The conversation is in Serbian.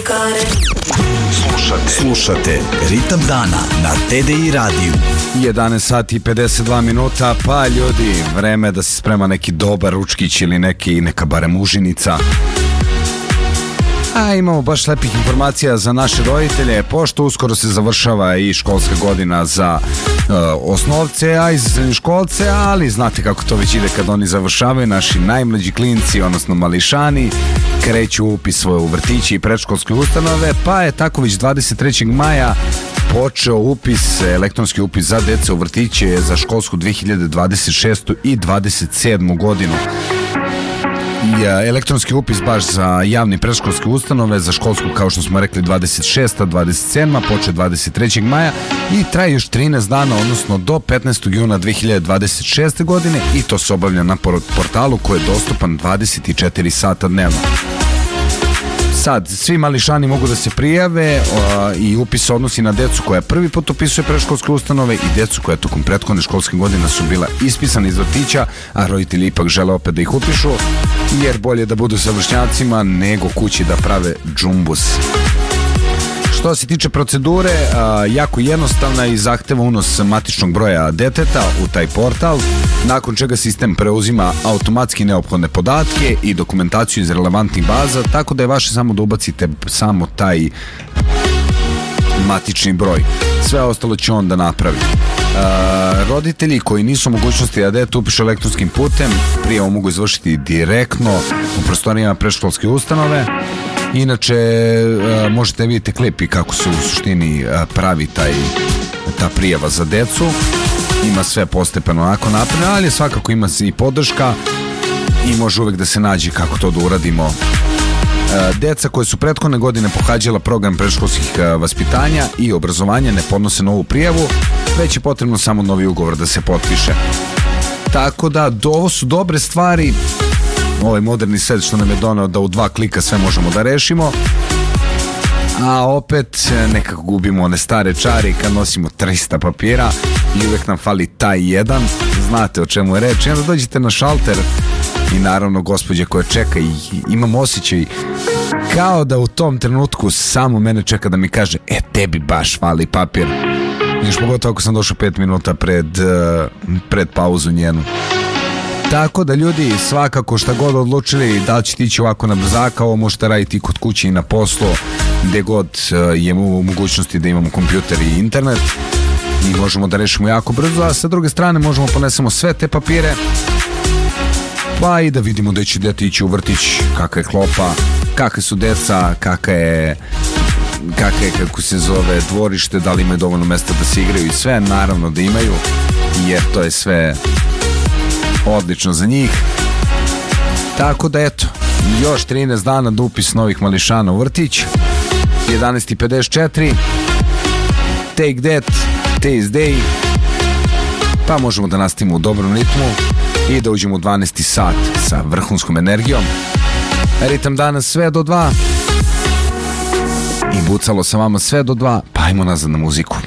Slušate Ritam dana na TDI radiju. 11 sati i 52 minuta, pa ljudi, vreme da se sprema neki dobar ručkić ili neka barem užinica. A imamo baš lepih informacija za naše roditelje, pošto uskoro se završava i školska godina za osnovce, a i za srednjoškolce, ali znate kako to već ide kad oni završavaju, naši najmlađi klinci, odnosno mališani, kreću upis svoje u vrtići i predškolske ustanove, pa je tako već 23. maja počeo upis, elektronski upis za dece u vrtiće za školsku 2026. i 27. godinu. I elektronski upis baš za javne predškolske ustanove za školsku, kao što smo rekli, 26. 27. počeo 23. maja i traje još 13 dana, odnosno do 15. juna 2026. godine, i to se obavlja na portalu koji je dostupan 24 sata dnevno. Sad, svi mališani mogu da se prijave i upis se odnosi na decu koja prvi put upisuje predškolske ustanove i decu koja tokom prethodne školske godine su bila ispisani iz vrtića, a roditelji ipak žele opet da ih upišu, jer bolje da budu sa vršnjacima nego kući da prave džumbus. Što se tiče procedure, jako jednostavna i zahteva unos matičnog broja deteta u taj portal, nakon čega sistem preuzima automatski neophodne podatke i dokumentaciju iz relevantnih baza, tako da je vaše samo da ubacite samo taj matični broj. Sve ostalo će on da napravi. Roditelji koji nisu u mogućnosti da dete upišu elektronskim putem, prijavu mogu izvršiti direktno u prostorijama predškolske ustanove. Inače, možete vidjeti klip i kako se u suštini pravi ta prijava za decu. Ima sve postepeno onako napravljeno, ali svakako ima se i podrška i može uvek da se nađe kako to da uradimo. Deca koje su prethodne godine pohađala program predškolskih vaspitanja i obrazovanja ne podnose novu prijavu, već je potrebno samo novi ugovor da se potpiše. Tako da, ovo su dobre stvari. Ovaj moderni svet što nam je doneo da u 2 klika sve možemo da rešimo, a opet nekako gubimo one stare čari kad nosimo 300 papira i uvek nam fali taj jedan. Znate o čemu je reč. I onda dođete na šalter i naravno gospođa koja čeka, i imam osjećaj kao da u tom trenutku samo mene čeka da mi kaže: tebi baš fali papir. Još pogotovo ako sam došao 5 minuta pred pauzu njenu. Tako da ljudi, svakako šta god odlučili, da li ćete ići ovako na brzaka, ovo možete raditi i kod kuće i na poslu, gde god je u mogućnosti da imamo kompjuter i internet i možemo da rešimo jako brzo, a sa druge strane možemo ponesemo sve te papire pa i da vidimo da će dete ići u vrtić, kakva je klopa, kakve su deca, kako se zove dvorište, da li imaju dovoljno mesta da se igraju i sve, naravno da imaju, jer to je sve odlično za njih. Tako da eto, još 13 dana do upis novih mališana u vrtić. 11:54. Take that, taste day. Pa možemo da nastavimo u dobrom ritmu i da uđemo u 12. sat sa vrhunskom energijom. Ritam danas sve do 2 i bucalo sa vama sve do 2, pa ajmo nazad na muziku.